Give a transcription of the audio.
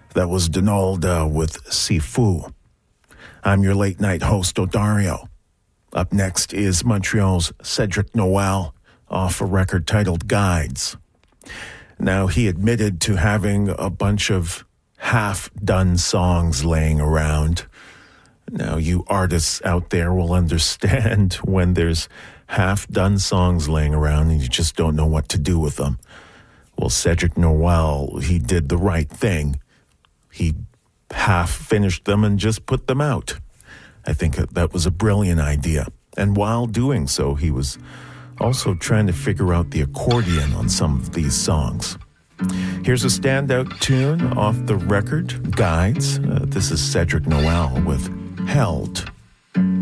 That was Donalda with Sifu. I'm your late night host, Odario. Up next is Montreal's Cedric Noel off a record titled Guides. Now, he admitted to having a bunch of half-done songs laying around. Now, you artists out there will understand when there's half-done songs laying around and you just don't know what to do with them. Well, Cedric Noel, he did the right thing. He half finished them and just put them out. I think that was a brilliant idea. And while doing so, he was also trying to figure out the accordion on some of these songs. Here's a standout tune off the record, Guides. This is Cedric Noel with Held.